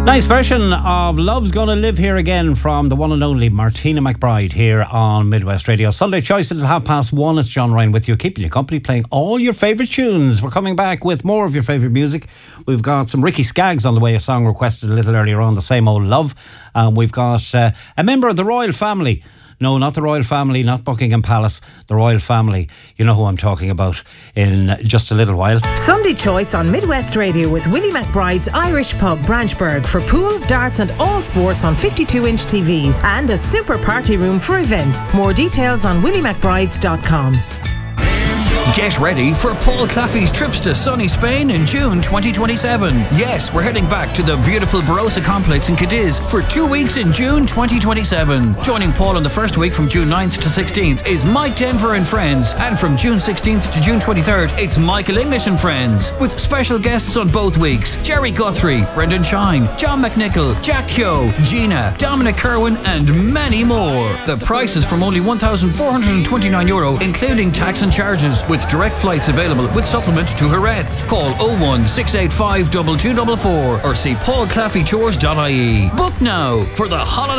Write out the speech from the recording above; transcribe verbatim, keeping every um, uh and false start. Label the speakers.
Speaker 1: Nice version of Love's Gonna Live Here Again from the one and only Martina McBride here on Midwest Radio. Sunday Choice at half past one. It's John Ryan with you, keeping you company, playing all your favourite tunes. We're coming back with more of your favourite music. We've got some Ricky Skaggs on the way, a song requested a little earlier on, The Same Old Love. Um, we've got uh, a member of the royal family. No, not the royal family, not Buckingham Palace, the royal family. You know who I'm talking about in just a little while.
Speaker 2: Sunday Choice on Midwest Radio with Willie McBride's Irish Pub, Branchburg, for pool, darts and all sports on fifty-two inch T Vs and a super party room for events. More details on willie mcbrides dot com.
Speaker 3: Get ready for Paul Claffey's trips to sunny Spain in June twenty twenty-seven. Yes, we're heading back to the beautiful Barossa complex in Cadiz for two weeks in June twenty twenty-seven. Joining Paul in the first week from June ninth to sixteenth is Mike Denver and Friends, and from June sixteenth to June twenty-third it's Michael English and Friends, with special guests on both weeks: Jerry Guthrie, Brendan Shine, John McNichol, Jack Kyo, Gina, Dominic Kerwin and many more. The price is from only one thousand four hundred twenty-nine euro including tax and charges, with direct flights available with supplement to Jerez. Call oh one six eight five two two four four or see paul claffey tours dot I E. Book now for the holiday